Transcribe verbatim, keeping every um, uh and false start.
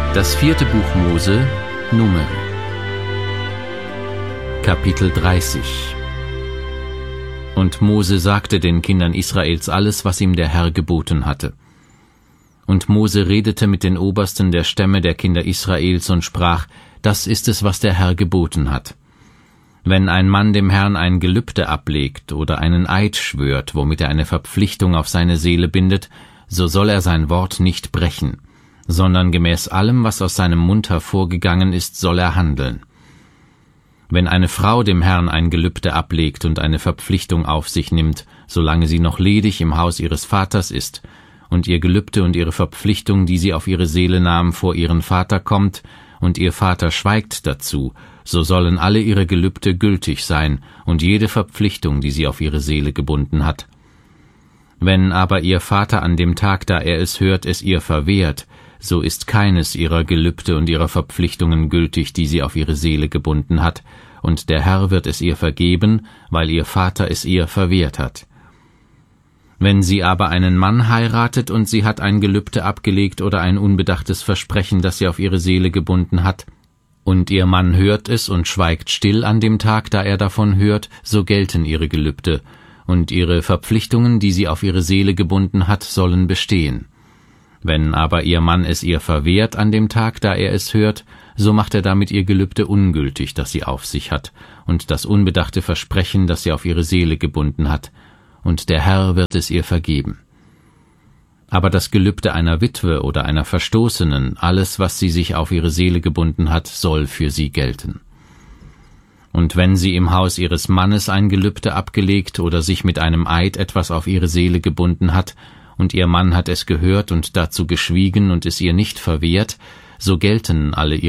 Das vierte Buch Mose, Numeri. Kapitel dreißig. Und Mose sagte den Kindern Israels alles, was ihm der Herr geboten hatte. Und Mose redete mit den Obersten der Stämme der Kinder Israels und sprach: Das ist es, was der Herr geboten hat. Wenn ein Mann dem Herrn ein Gelübde ablegt oder einen Eid schwört, womit er eine Verpflichtung auf seine Seele bindet, so soll er sein Wort nicht brechen, sondern gemäß allem, was aus seinem Mund hervorgegangen ist, soll er handeln. Wenn eine Frau dem Herrn ein Gelübde ablegt und eine Verpflichtung auf sich nimmt, solange sie noch ledig im Haus ihres Vaters ist, und ihr Gelübde und ihre Verpflichtung, die sie auf ihre Seele nahm, vor ihren Vater kommt, und ihr Vater schweigt dazu, so sollen alle ihre Gelübde gültig sein und jede Verpflichtung, die sie auf ihre Seele gebunden hat. Wenn aber ihr Vater an dem Tag, da er es hört, es ihr verwehrt, so ist keines ihrer Gelübde und ihrer Verpflichtungen gültig, die sie auf ihre Seele gebunden hat, und der Herr wird es ihr vergeben, weil ihr Vater es ihr verwehrt hat. Wenn sie aber einen Mann heiratet und sie hat ein Gelübde abgelegt oder ein unbedachtes Versprechen, das sie auf ihre Seele gebunden hat, und ihr Mann hört es und schweigt still an dem Tag, da er davon hört, so gelten ihre Gelübde, und ihre Verpflichtungen, die sie auf ihre Seele gebunden hat, sollen bestehen. Wenn aber ihr Mann es ihr verwehrt an dem Tag, da er es hört, so macht er damit ihr Gelübde ungültig, das sie auf sich hat, und das unbedachte Versprechen, das sie auf ihre Seele gebunden hat, und der Herr wird es ihr vergeben. Aber das Gelübde einer Witwe oder einer Verstoßenen, alles, was sie sich auf ihre Seele gebunden hat, soll für sie gelten. Und wenn sie im Haus ihres Mannes ein Gelübde abgelegt oder sich mit einem Eid etwas auf ihre Seele gebunden hat, und ihr Mann hat es gehört und dazu geschwiegen und es ihr nicht verwehrt, so gelten alle ihre